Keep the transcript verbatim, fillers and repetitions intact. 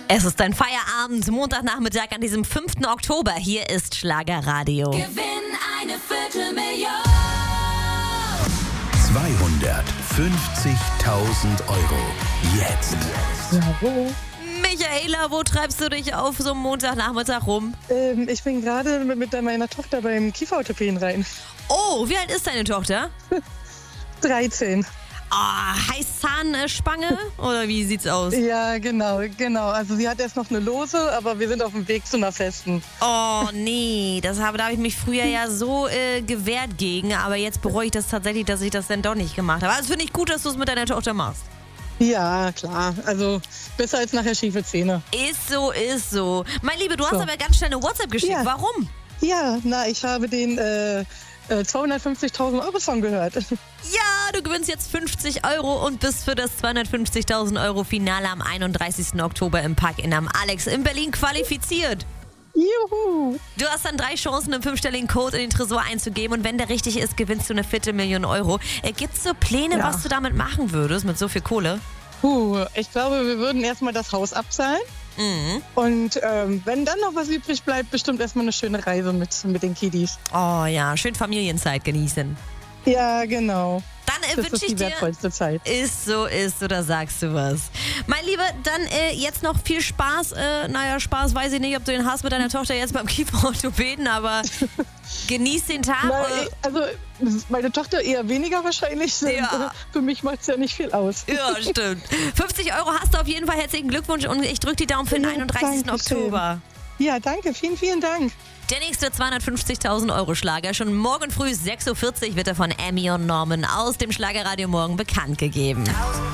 Es ist ein Feierabend, Montagnachmittag an diesem fünften Oktober. Hier ist Schlagerradio. Gewinn eine Viertelmillion. zweihundertfünfzigtausend Euro. Jetzt. Bravo. Michaela, wo treibst du dich auf so einem Montagnachmittag rum? Ähm, ich bin gerade mit, mit meiner Tochter beim Kieferorthopäden rein. Oh, wie alt ist deine Tochter? dreizehn. Ah, Heißzahnspange? Oder wie sieht's aus? Ja, genau, genau. Also sie hat erst noch eine lose, aber wir sind auf dem Weg zu einer festen. Oh, nee, das habe, da habe ich mich früher ja so äh, gewehrt gegen, aber jetzt bereue ich das tatsächlich, dass ich das dann doch nicht gemacht habe. Also finde ich gut, dass du es mit deiner Tochter machst. Ja, klar. Also besser als nachher schiefe Zähne. Ist so, ist so. Mein Liebe, du hast So. aber ganz schnell eine WhatsApp geschickt. Ja. Warum? Ja, na, ich habe den äh, äh, zweihundertfünfzigtausend Euro Song gehört. Ja, du gewinnst jetzt fünfzig Euro und bist für das zweihundertfünfzigtausend Euro Finale am einunddreißigsten Oktober im Park-In am Alex in Berlin qualifiziert. Juhu! Du hast dann drei Chancen, einen fünfstelligen Code in den Tresor einzugeben und wenn der richtig ist, gewinnst du eine Viertelmillion Euro. Äh, Gibt es so Pläne, Ja. was du damit machen würdest, mit so viel Kohle? Puh, ich glaube, wir würden erstmal das Haus abzahlen. Mhm. Und ähm, wenn dann noch was übrig bleibt, bestimmt erstmal eine schöne Reise mit, mit den Kiddies. Oh ja, schön Familienzeit genießen. Ja, genau. Dann äh, Das wünsche ist ich die dir... wertvollste Zeit. Ist so, ist so, da sagst du was. Mein Lieber, dann äh, jetzt noch viel Spaß. Äh, naja, Spaß weiß ich nicht, ob du den hast mit deiner Tochter jetzt beim Kieferorthopäden, aber genieß den Tag. Na, äh, ich- also meine Tochter eher weniger wahrscheinlich. Und, Ja. äh, Für mich macht es ja nicht viel aus. Ja, stimmt. fünfzig Euro hast du auf jeden Fall. Herzlichen Glückwunsch und ich drücke die Daumen für den Ja, einunddreißigsten danke schön. Oktober. Ja, danke. Vielen, vielen Dank. Der nächste zweihundertfünfzigtausend Euro Schlager. Schon morgen früh sechs Uhr vierzig wird er von Emmy und Norman aus dem Schlagerradio morgen bekannt gegeben. Tausend